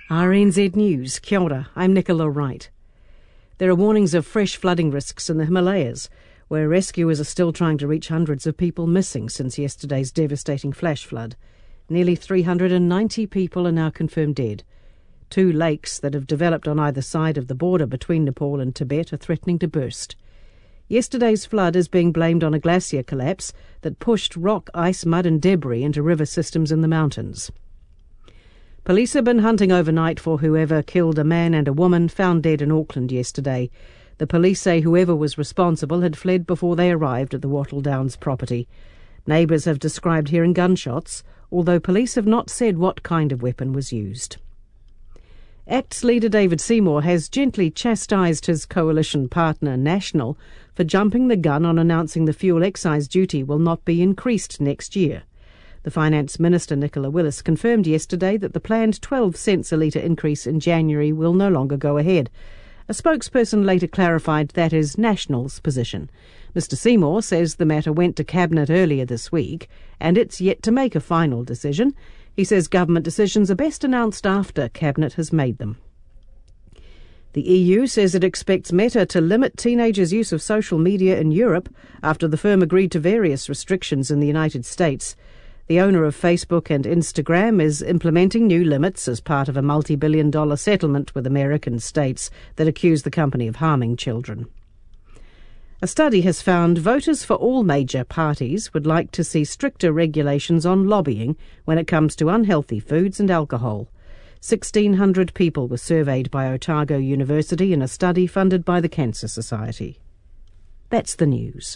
RNZ News, kia ora, I'm Nicola Wright. There are warnings of fresh flooding risks in the Himalayas, where rescuers are still trying to reach hundreds of people missing since yesterday's devastating flash flood. Nearly 390 people are now confirmed dead. 2 lakes that have developed on either side of the border between Nepal and Tibet are threatening to burst. Yesterday's flood is being blamed on a glacier collapse that pushed rock, ice, mud and debris into river systems in the mountains. Police have been hunting overnight for whoever killed a man and a woman found dead in Auckland yesterday. The police say whoever was responsible had fled before they arrived at the Wattle Downs property. Neighbours have described hearing gunshots, although police have not said what kind of weapon was used. ACT's leader David Seymour has gently chastised his coalition partner National for jumping the gun on announcing the fuel excise duty will not be increased next year. The Finance Minister Nicola Willis confirmed yesterday that the planned 12 cents a litre increase in January will no longer go ahead. A spokesperson later clarified that is National's position. Mr Seymour says the matter went to Cabinet earlier this week and it's yet to make a final decision. He says government decisions are best announced after Cabinet has made them. The EU says it expects Meta to limit teenagers' use of social media in Europe after the firm agreed to various restrictions in the United States. The owner of Facebook and Instagram is implementing new limits as part of a multi-billion-dollar settlement with American states that accuse the company of harming children. A study has found voters for all major parties would like to see stricter regulations on lobbying when it comes to unhealthy foods and alcohol. 1,600 people were surveyed by Otago University in a study funded by the Cancer Society. That's the news.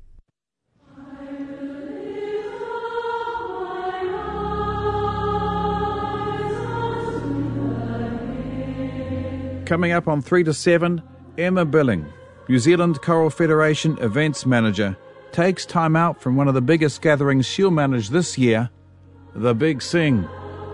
Coming up on 3 to 7, Emma Billing, New Zealand Choral Federation Events Manager, takes time out from one of the biggest gatherings she'll manage this year, the Big Sing.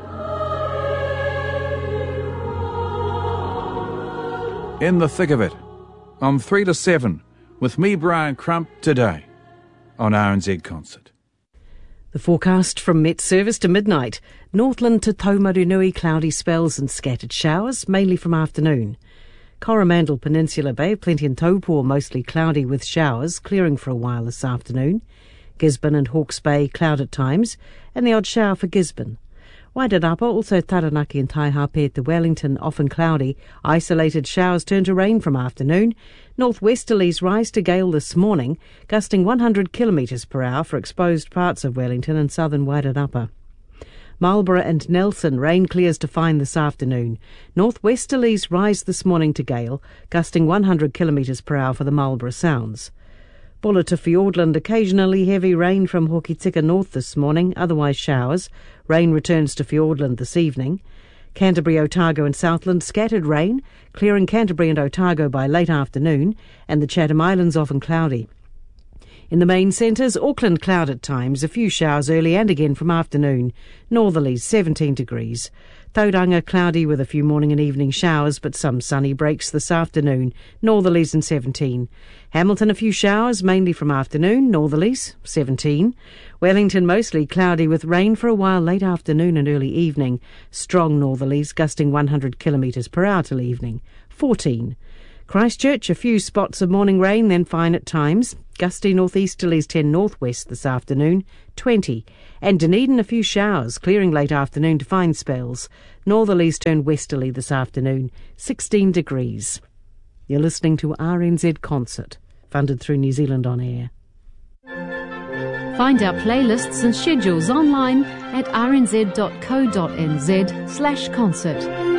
In the thick of it, on 3 to 7, with me, Brian Crump, today on RNZ Concert. The forecast from Met Service to midnight. Northland to Taumarunui, cloudy spells and scattered showers, mainly from afternoon. Coromandel Peninsula Bay, plenty in Taupo, mostly cloudy with showers, clearing for a while this afternoon. Gisborne and Hawke's Bay, cloud at times, and the odd shower for Gisborne. Wairarapa, also Taranaki and Taihape to Wellington, often cloudy. Isolated showers turn to rain from afternoon. Northwesterlies rise to gale this morning, gusting 100 km per hour for exposed parts of Wellington and southern Wairarapa. Marlborough and Nelson, rain clears to fine this afternoon. Northwesterlies rise this morning to gale, gusting 100 km per hour for the Marlborough Sounds. Buller to Fiordland, occasionally heavy rain from Hokitika North this morning, otherwise showers. Rain returns to Fiordland this evening. Canterbury, Otago and Southland, scattered rain, clearing Canterbury and Otago by late afternoon, and the Chatham Islands often cloudy. In the main centres, Auckland cloud at times, a few showers early and again from afternoon. Northerlies 17 degrees. Tauranga cloudy with a few morning and evening showers, but some sunny breaks this afternoon. Northerlies and 17. Hamilton a few showers, mainly from afternoon. Northerlies 17. Wellington mostly cloudy with rain for a while late afternoon and early evening. Strong northerlies gusting 100 km per hour till evening. 14. Christchurch a few spots of morning rain, then fine at times. Gusty northeasterlies 10 northwest this afternoon, 20. And Dunedin a few showers, clearing late afternoon to fine spells. Northerlies turn westerly this afternoon, 16 degrees. You're listening to RNZ Concert, funded through New Zealand On Air. Find our playlists and schedules online at rnz.co.nz/concert.